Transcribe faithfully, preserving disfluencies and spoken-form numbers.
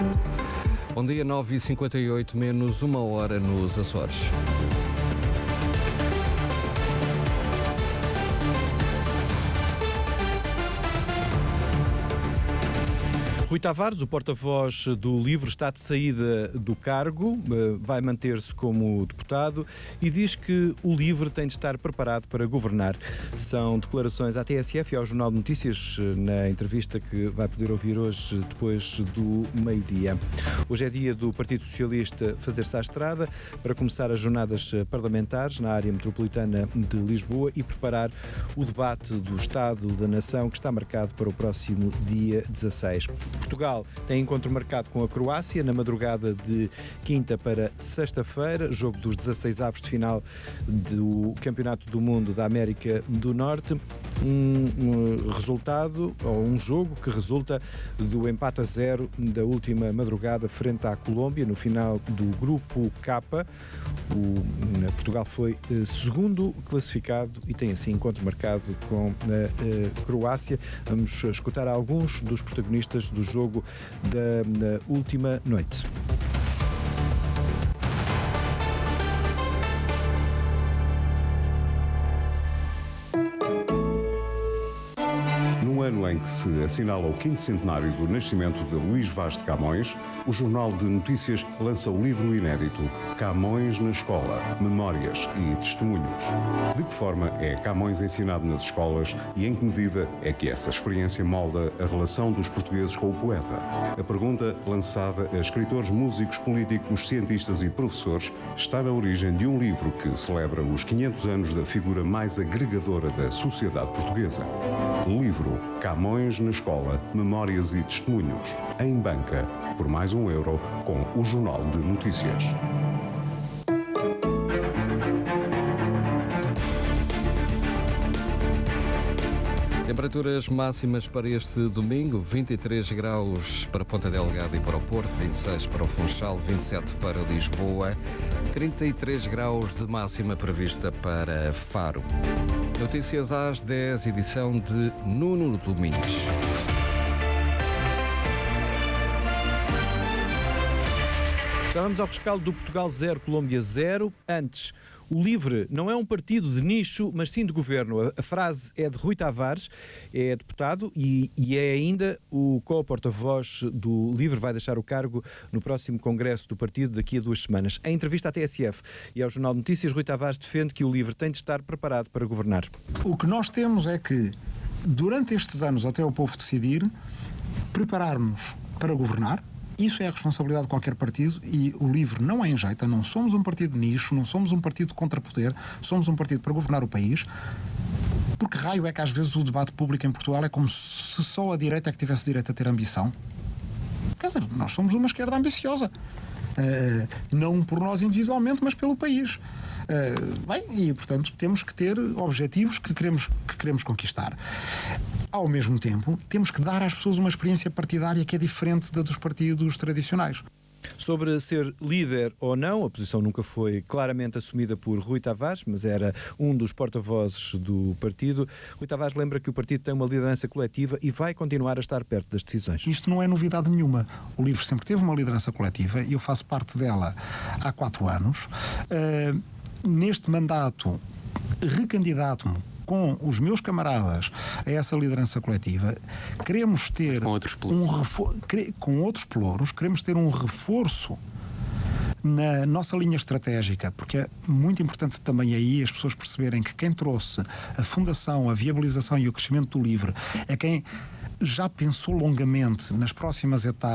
Bom dia, nove e cinquenta e oito, menos uma hora nos Açores. Rui Tavares, o porta-voz do LIVRE, está de saída do cargo, vai manter-se como deputado e diz que o LIVRE tem de estar preparado para governar. São declarações à T S F e ao Jornal de Notícias na entrevista que vai poder ouvir hoje depois do meio-dia. Hoje é dia do Partido Socialista fazer-se à estrada para começar as jornadas parlamentares na área metropolitana de Lisboa e preparar o debate do Estado da Nação que está marcado para o próximo dia dezasseis. Portugal tem encontro marcado com a Croácia na madrugada de quinta para sexta-feira, jogo dos dezasseis avos de final do Campeonato do Mundo da América do Norte. Um, um resultado, ou um jogo que resulta do empate a zero da última madrugada frente à Colômbia, no final do Grupo K. O, Portugal foi eh, segundo classificado e tem assim encontro marcado com a eh, Croácia. Vamos escutar alguns dos protagonistas do jogo da, da última noite. No ano em que se assinala o quinto centenário do nascimento de Luís Vaz de Camões, o Jornal de Notícias lança o livro inédito Camões na Escola, Memórias e Testemunhos. De que forma é Camões ensinado nas escolas e em que medida é que essa experiência molda a relação dos portugueses com o poeta? A pergunta, lançada a escritores, músicos, políticos, cientistas e professores, está na origem de um livro que celebra os quinhentos anos da figura mais agregadora da sociedade portuguesa. Livro Camões na Escola, Memórias e Testemunhos, em banca, por mais um euro, com o Jornal de Notícias. Temperaturas máximas para este domingo: vinte e três graus para Ponta Delgada e para o Porto, vinte e seis para o Funchal, vinte e sete para Lisboa, trinta e três graus de máxima prevista para Faro. Notícias às dez, edição de Nuno Domingos. Já vamos ao rescaldo do Portugal zero, Colômbia zero. Antes, o LIVRE não é um partido de nicho, mas sim de governo. A, a frase é de Rui Tavares, é deputado e, e é ainda o co-porta-voz do LIVRE, vai deixar o cargo no próximo congresso do partido daqui a duas semanas. Em entrevista à T S F e ao Jornal de Notícias, Rui Tavares defende que o LIVRE tem de estar preparado para governar. O que nós temos é que, durante estes anos, até o povo decidir, prepararmos para governar. Isso é a responsabilidade de qualquer partido e o LIVRE não é enjeita, não somos um partido de nicho, não somos um partido contra poder, somos um partido para governar o país. Porque raio é que às vezes o debate público em Portugal é como se só a direita é que tivesse direito a ter ambição? Quer dizer, nós somos uma esquerda ambiciosa. Uh, não por nós individualmente, mas pelo país. Uh, bem, e portanto temos que ter objetivos que queremos, que queremos conquistar. Ao mesmo tempo, temos que dar às pessoas uma experiência partidária que é diferente da dos partidos tradicionais. Sobre ser líder ou não, a posição nunca foi claramente assumida por Rui Tavares, mas era um dos porta-vozes do partido. Rui Tavares lembra que o partido tem uma liderança coletiva e vai continuar a estar perto das decisões. Isto não é novidade nenhuma. O LIVRE sempre teve uma liderança coletiva e eu faço parte dela há quatro anos. Uh, neste mandato, recandidato-me com os meus camaradas a essa liderança coletiva. Queremos ter com outros um refor- com outros pelouros, queremos ter um reforço na nossa linha estratégica, porque é muito importante também aí as pessoas perceberem que quem trouxe a fundação, a viabilização e o crescimento do LIVRE é quem já pensou longamente nas próximas etapas